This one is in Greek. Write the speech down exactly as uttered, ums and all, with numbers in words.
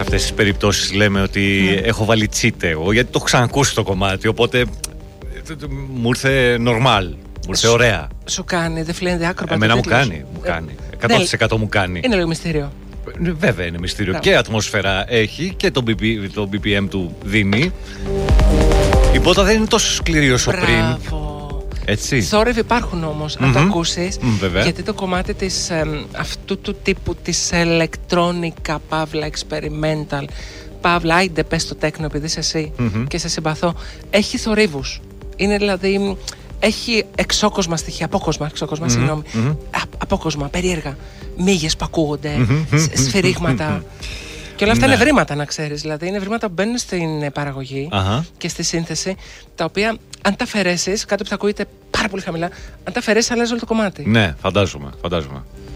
αυτές τις περιπτώσεις λέμε ότι mm. έχω βάλει τσίτε εγώ, γιατί το έχω ξανακούσει το κομμάτι, οπότε μου ήρθε normal, μου ήρθε ωραία. Σου κάνει, δεν φλένεται άκρο. Εμένα μου κάνει, μου κάνει. εκατό τοις εκατό μου κάνει. Είναι λίγο μυστήριο. Βέβαια είναι μυστήριο. Yeah. Και ατμόσφαιρα έχει και το, μπι πι, το μπι πι εμ του δίνει. Η πότα δεν είναι τόσο σκληρή όσο πριν. Έτσι. Θόρυβοι υπάρχουν όμως, mm-hmm. αν το ακούσεις, mm, γιατί το κομμάτι της, ε, αυτού του τύπου της electronica, παύλα experimental, παύλα άιντε πες το τέκνο επειδή είσαι εσύ mm-hmm. και σε συμπαθώ, έχει θορύβους. Είναι δηλαδή, έχει εξώκοσμα στοιχεία, απόκοσμα, εξώκοσμα, mm-hmm. συγγνώμη, mm-hmm. Α, απόκοσμα, περίεργα, μύγες που ακούγονται, mm-hmm. σφυρίγματα. Και όλα αυτά ναι. είναι ευρήματα, να ξέρεις. Δηλαδή, είναι ευρήματα που μπαίνουν στην παραγωγή uh-huh. και στη σύνθεση, τα οποία, αν τα αφαιρέσεις, κάτι που θα ακούγεται πάρα πολύ χαμηλά, αν τα αφαιρέσεις, αλλάζει όλο το κομμάτι. Ναι, φαντάζομαι, φαντάζομαι.